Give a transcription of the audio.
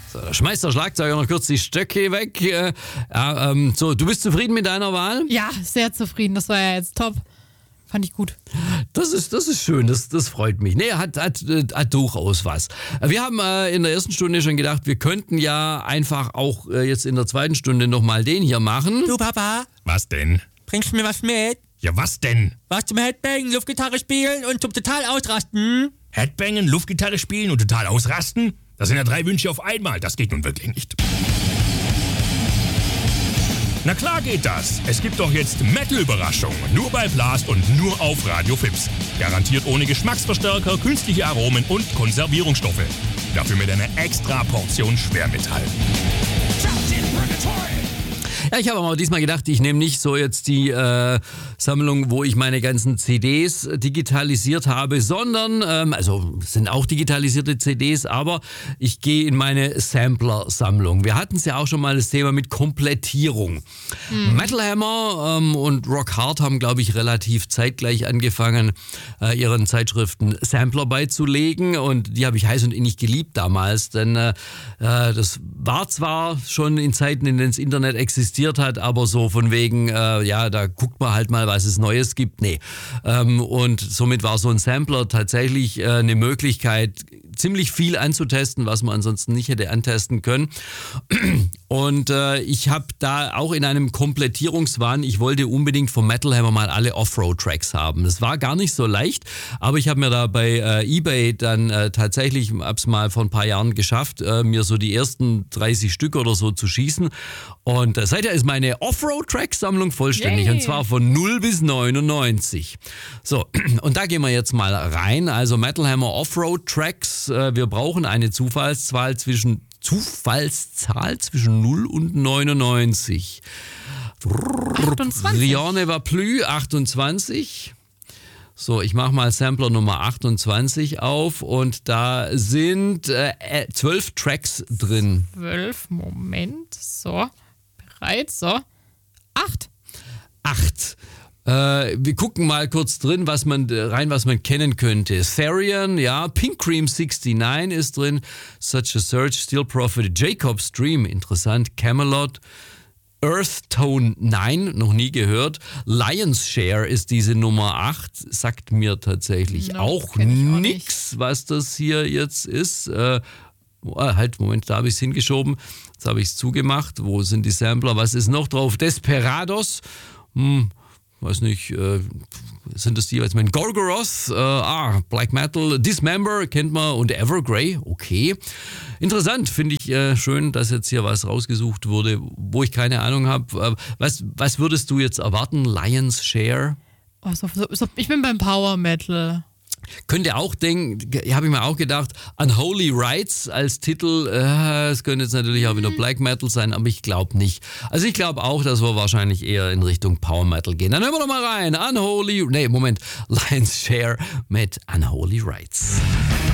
So, da schmeißt der Schlagzeuger noch kurz die Stöcke weg. So, du bist zufrieden mit deiner Wahl? Ja, sehr zufrieden. Das war ja jetzt top. Fand ich gut. Das ist schön, das freut mich. Nee, hat durchaus was. Wir haben in der ersten Stunde schon gedacht, wir könnten ja einfach auch jetzt in der zweiten Stunde nochmal den hier machen. Du Papa, Was denn? bringst du mir was mit? Ja, was denn? Was zum Headbang, Luftgitarre spielen und zum total ausrasten? Headbangen, Luftgitarre spielen und total ausrasten? Das sind ja 3 Wünsche auf einmal. Das geht nun wirklich nicht. Na klar geht das. Es gibt doch jetzt Metal-Überraschung. Nur bei Blast und nur auf Radio Fips. Garantiert ohne Geschmacksverstärker, künstliche Aromen und Konservierungsstoffe. Dafür mit einer extra Portion Schwermetall. Ja, ich habe aber diesmal gedacht, ich nehme nicht so jetzt die Sammlung, wo ich meine ganzen CDs digitalisiert habe, sondern, also es sind auch digitalisierte CDs, aber ich gehe in meine Sampler-Sammlung. Wir hatten es ja auch schon mal das Thema mit Komplettierung. Metal Hammer und Rock Hard haben, glaube ich, relativ zeitgleich angefangen, ihren Zeitschriften Sampler beizulegen, und die habe ich heiß und innig geliebt damals, denn das war zwar schon in Zeiten, in denen das Internet existiert hat, aber so von wegen, ja, da guckt man halt mal, was es Neues gibt. Nee. Und somit war so ein Sampler tatsächlich eine Möglichkeit, ziemlich viel anzutesten, was man ansonsten nicht hätte antesten können. Und ich habe da auch in einem Komplettierungswahn, ich wollte unbedingt vom Metal Hammer mal alle Offroad-Tracks haben. Das war gar nicht so leicht, aber ich habe mir da bei eBay dann tatsächlich, hab's mal vor ein paar Jahren geschafft, mir so die ersten 30 Stück oder so zu schießen. Und seither ist meine Offroad-Track-Sammlung vollständig. Und zwar von 0 bis 99. So, und da gehen wir jetzt mal rein. Also Metal Hammer Offroad-Tracks. Wir brauchen eine Zufallszahl zwischen 0 und 99. 28. Rien ne va plus, 28. So, ich mache mal Sampler Nummer 28 auf und da sind 12 Tracks drin. 12, Moment. So, bereit. So, 8. 8. Wir gucken mal kurz drin, was man kennen könnte. Therian, ja, Pink Cream 69 ist drin, Such a Search, Steel Prophet, Jacob's Dream, interessant, Camelot, Earth Tone 9, noch nie gehört. Lion's Share ist diese Nummer 8, sagt mir tatsächlich auch nix, was das hier jetzt ist. Halt, Moment, da habe ich es hingeschoben, jetzt habe ich es zugemacht. Wo sind die Sampler? Was ist noch drauf? Desperados, weiß nicht, sind das die jeweils mit Gorgoroth, Black Metal, Dismember kennt man und Evergrey, okay. Interessant, finde ich schön, dass jetzt hier was rausgesucht wurde, wo ich keine Ahnung habe. Was würdest du jetzt erwarten? Lion's Share? Oh, ich bin beim Power Metal. Könnte auch denken, habe ich mir auch gedacht, Unholy Rites als Titel, es könnte jetzt natürlich auch wieder Black Metal sein, aber ich glaube nicht. Also ich glaube auch, dass wir wahrscheinlich eher in Richtung Power Metal gehen. Dann hören wir doch mal rein. Lion's Share mit Unholy Rites.